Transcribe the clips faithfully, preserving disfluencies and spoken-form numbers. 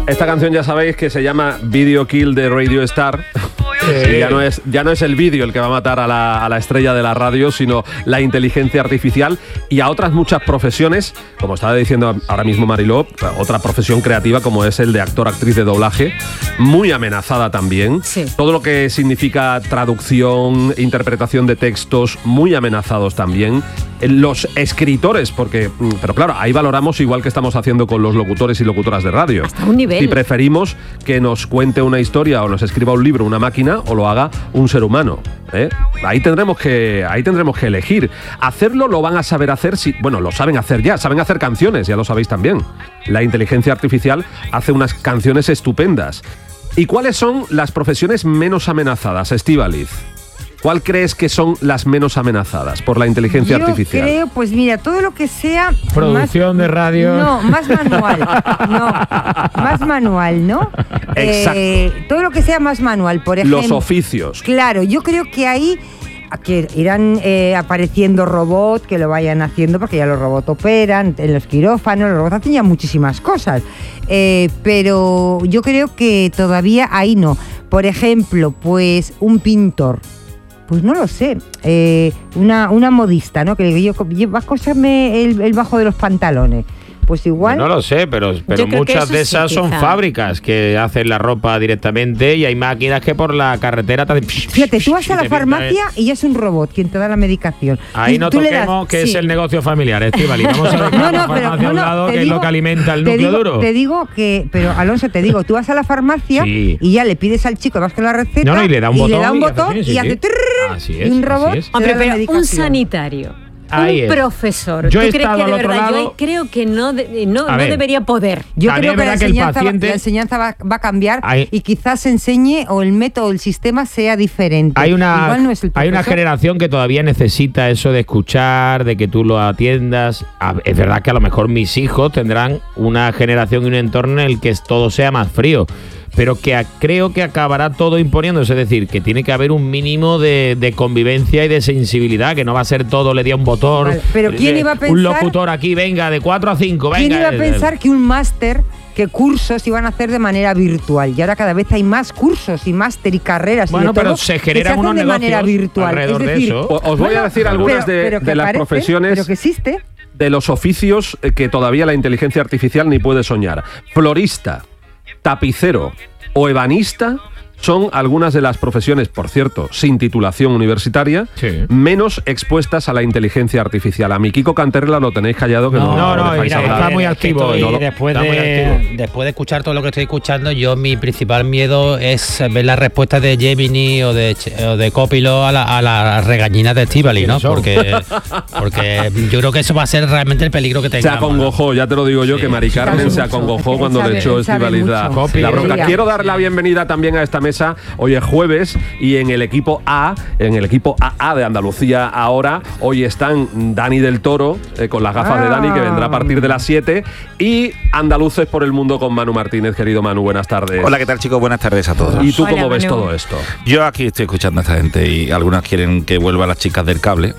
Esta canción ya sabéis que se llama Video Kill de Radio Star. Sí, ya no es, ya no es el vídeo el que va a matar a la, a la estrella de la radio, sino la inteligencia artificial y a otras muchas profesiones, como estaba diciendo ahora mismo Mariló, otra profesión creativa como es el de actor-actriz de doblaje, muy amenazada también. Sí. Todo lo que significa traducción, interpretación de textos, muy amenazados también. Los escritores, porque, pero claro, ahí valoramos igual que estamos haciendo con los locutores y locutoras de radio. Hasta un nivel. Si preferimos que nos cuente una historia o nos escriba un libro una máquina o lo haga un ser humano, ¿eh? Ahí tendremos que, ahí tendremos que elegir. Hacerlo lo van a saber hacer, si, bueno, lo saben hacer ya, saben hacer canciones, ya lo sabéis también. La inteligencia artificial hace unas canciones estupendas. ¿Y cuáles son las profesiones menos amenazadas, Estíbaliz? ¿Cuál crees que son las menos amenazadas por la inteligencia Yo artificial? Yo creo, pues mira, todo lo que sea... Producción más, de radio... No, más manual. No, más manual, ¿no? Exacto. Eh, todo lo que sea más manual, por ejemplo... Los oficios. Claro, yo creo que ahí... que irán eh, apareciendo robots que lo vayan haciendo, porque ya los robots operan en los quirófanos, los robots hacen ya muchísimas cosas, eh, pero yo creo que todavía ahí no. Por ejemplo, pues un pintor, pues no lo sé, eh, una, una modista, ¿no? Que le digo, yo, vas a coserme el, el bajo de los pantalones. Pues igual. No lo sé, pero, pero muchas de esas sí, son quizá. fábricas que hacen la ropa directamente y hay máquinas que por la carretera te... Fíjate, tú vas a la farmacia y ya es un robot quien te da la medicación. Ahí no toquemos que sí. es el negocio familiar, Estíbaliz. Vamos a ver no, no, la farmacia pero, no, a un lado, que digo, es lo que alimenta el núcleo digo, duro. Te digo que, pero Alonso, te digo, tú vas a la farmacia sí. y ya le pides al chico, vas con la receta no, no, y le da un y botón le da un y botón hace, sí, y sí, hace sí. trrr, Así es, y un robot. Así es. Hombre, pero un sanitario. Ahí un es. profesor. Yo ¿Tú crees que de verdad? lado, yo creo que no, de, no, no ver, debería poder. Yo creo que la enseñanza, que paciente, va, la enseñanza va, va a cambiar hay, y quizás se enseñe o el método, el sistema sea diferente. Hay una, Igual no es el hay una generación que todavía necesita eso de escuchar, de que tú lo atiendas. Es verdad que a lo mejor mis hijos tendrán una generación y un entorno en el que todo sea más frío, pero que a, creo que acabará todo imponiéndose, es decir, que tiene que haber un mínimo de, de convivencia y de sensibilidad, que no va a ser todo, le di a un botón, vale, pero ¿quién eh, iba a pensar, un locutor aquí, venga, de cuatro a cinco, venga. ¿Quién iba a pensar que un máster, que cursos iban a hacer de manera virtual? Y ahora cada vez hay más cursos y máster y carreras bueno, y de pero todo, se generan se unos de manera virtual. alrededor es decir, de eso. Os voy bueno, a decir algunas pero, de, pero de las parece, profesiones... Pero que existe. De los oficios que todavía la inteligencia artificial ni puede soñar. Florista, tapicero o ebanista son algunas de las profesiones, por cierto, sin titulación universitaria, sí. menos expuestas a la inteligencia artificial. A mi Kiko Canterla lo tenéis callado, que no, no, no, no mira, está muy activo. Estoy, no, después, está de, muy activo. después de escuchar todo lo que estoy escuchando, yo mi principal miedo es ver las respuestas de Gemini o de, o de Copilot a la, a la regañina de Estíbaliz, ¿no? Porque, porque yo creo que eso va a ser realmente el peligro que tengamos. Se acongojó, ya te lo digo yo, sí. que Mari Carmen se acongojó es que cuando sabe, le echó Estíbaliz la, la bronca. Quiero dar la bienvenida también a esta mesa. Hoy es jueves y en el equipo A, en el equipo A A de Andalucía ahora, hoy están Dani del Toro, eh, con las gafas ah. de Dani, que vendrá a partir de las siete, y Andaluces por el Mundo con Manu Martínez. Querido Manu, buenas tardes. Hola, ¿qué tal, chicos? Buenas tardes a todos. ¿Y tú Hola, cómo Manu. ves todo esto? Yo aquí estoy escuchando a esta gente y algunas quieren que vuelvan las chicas del cable.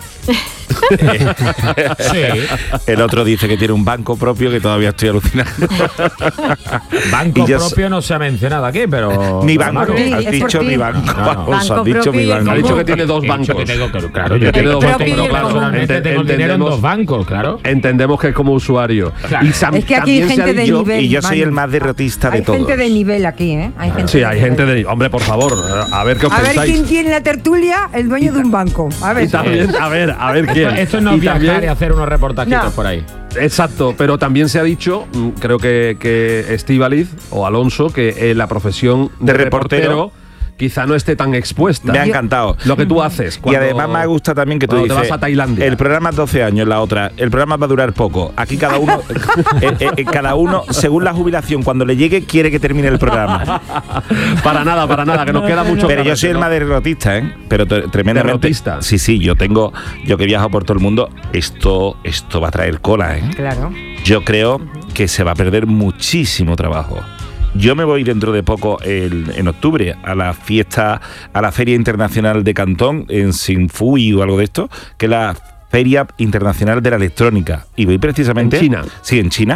Sí. El otro dice que tiene un banco propio, que todavía estoy alucinando. Banco propio no se ha mencionado aquí, pero... Mi banco, sí, has dicho mi banco. No, no. Banco has dicho mi banco. Ha dicho que tiene dos bancos. Que tengo, claro, yo tengo dos bancos, pero personalmente tengo el dinero en dos bancos, claro. Entendemos que es como usuario. Claro. Y Sam, es que aquí hay gente de yo, nivel. Y yo soy el más derrotista de todos. Hay gente de nivel aquí, ¿eh? Hay gente sí, hay gente de nivel. Hombre, por favor, a ver qué os a pensáis. A ver quién tiene la tertulia, el dueño de un banco. A ver. Y también, a ver, a ver quién. Esto, esto no es viajar también, y hacer unos reportajitos no. por ahí. Exacto, pero también se ha dicho, creo que, que Estíbaliz o Alonso, que eh, la profesión de, de reportero, reportero quizá no esté tan expuesta. Me ha encantado. Lo que tú haces. Cuando, y además me gusta también que tú dices, te vas a Tailandia. El programa es doce años, la otra. El programa va a durar poco. Aquí cada uno, eh, eh, cada uno, según la jubilación, cuando le llegue, quiere que termine el programa. Para nada, para nada, que nos queda mucho. Pero yo soy el más derrotista, ¿eh? Pero tremendamente. ¿Derrotista? Sí, sí, yo tengo, yo que viajo por todo el mundo, esto, esto va a traer cola, ¿eh? Claro. Yo creo que se va a perder muchísimo trabajo. Yo me voy dentro de poco, el, en octubre, a la fiesta, a la Feria Internacional de Cantón, en Sinfui o algo de esto, que es la Feria Internacional de la Electrónica. Y voy precisamente... ¿En China? Sí, en China.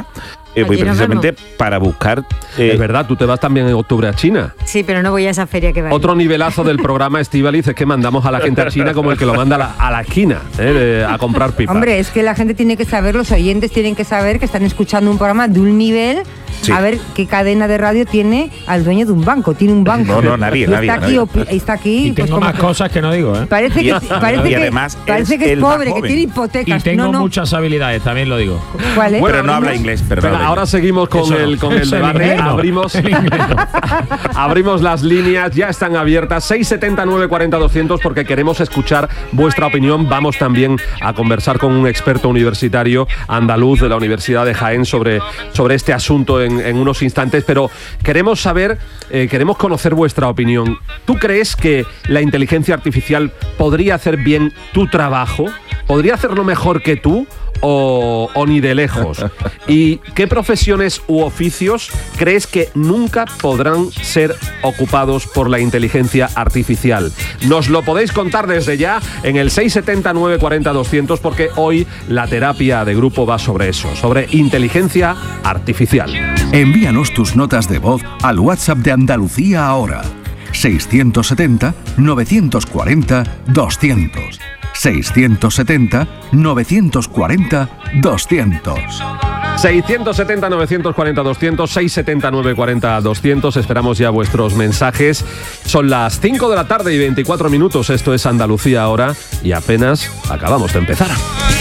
eh, voy Allí nos precisamente para buscar... eh, Es verdad, tú te vas también en octubre a China. Sí, pero no voy a esa feria que va. Otro nivelazo del programa Estíbaliz es que mandamos a la gente a China como el que lo manda a la, a la esquina ¿eh? de- a comprar pipa. Hombre, es que la gente tiene que saber, los oyentes tienen que saber que están escuchando un programa de un nivel. Sí. A ver qué cadena de radio tiene al dueño de un banco. Tiene un banco. No, no, nadie, Y nadie, Está aquí, nadie. opi- está aquí. Y pues, tengo como más que- cosas que no digo, ¿eh? Parece que, Y- parece y que, además parece es que es el más pobre, que joven. tiene Y hipotecas. tengo no, no. muchas habilidades, también lo digo. ¿Cuál es? Pero no habla inglés, pero no Venga, habla ahora inglés. seguimos con Eso no. el, con el Eso el debate. inglés no. Abrimos, El inglés no. abrimos las líneas, ya están abiertas. seis setenta, nueve cuarenta, doscientos porque queremos escuchar vuestra opinión. Vamos también a conversar con un experto universitario andaluz de la Universidad de Jaén sobre, sobre este asunto en, en unos instantes. Pero queremos saber, eh, queremos conocer vuestra opinión. ¿Tú crees que la inteligencia artificial podría hacer bien tu trabajo? ¿Podría hacerlo mejor que tú? O, o ni de lejos. ¿Y qué profesiones u oficios crees que nunca podrán ser ocupados por la inteligencia artificial? Nos lo podéis contar desde ya en el seis setenta, nueve cuarenta, doscientos porque hoy la terapia de grupo va sobre eso, sobre inteligencia artificial. Envíanos tus notas de voz al WhatsApp de Andalucía ahora. seiscientos setenta, novecientos cuarenta, doscientos. seiscientos setenta, novecientos cuarenta, doscientos. seiscientos setenta, novecientos cuarenta, doscientos, seiscientos setenta, novecientos cuarenta, doscientos. Esperamos ya vuestros mensajes. Son las cinco de la tarde y veinticuatro minutos. Esto es Andalucía ahora y apenas acabamos de empezar.